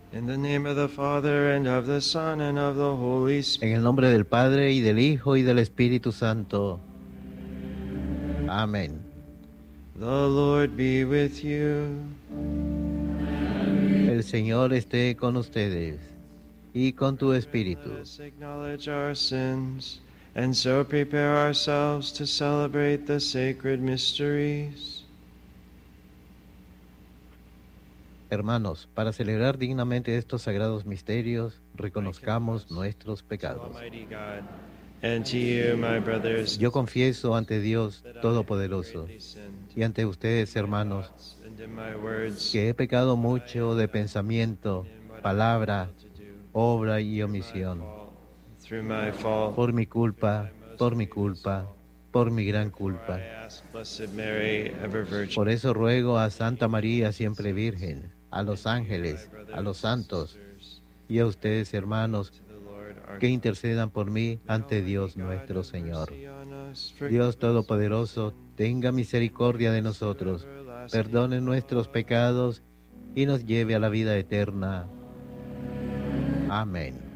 In the name of the Father, and of the Son, and of the Holy En Spirit. el nombre del Padre, y del Hijo, y del Espíritu Santo. Amén. The Lord be with you. El Señor esté con ustedes y con tu Brethren, let espíritu. us acknowledge our sins, and so prepare ourselves to celebrate the sacred mysteries. Hermanos, para celebrar dignamente estos sagrados misterios, I reconozcamos confess nuestros to pecados. Almighty God and to you, my brothers, Yo confieso ante Dios that I have Todopoderoso greatly sinned y ante in ustedes, my hermanos, thoughts and in my words, que he pecado in what I mucho have de done and pensamiento, in what I have palabra, failed to do, obra y through my omisión, fault, through my fault, por mi through my culpa, most por mi grievous culpa, fault. por mi gran Therefore I culpa. ask Blessed Mary, ever Virgin, Por eso ruego a and the Santa angels María, and siempre saints, Virgen, a and los to you, my ángeles, a los brothers and santos sisters, y a and ustedes, hermanos, to the Lord our que God. intercedan por mí May ante Almighty Dios God nuestro have Señor. mercy on us, Dios forgive us our Todopoderoso, sins, tenga and misericordia lead de us to nosotros, everlasting perdone nuestros life. pecados y nos lleve a la vida eterna. Amén.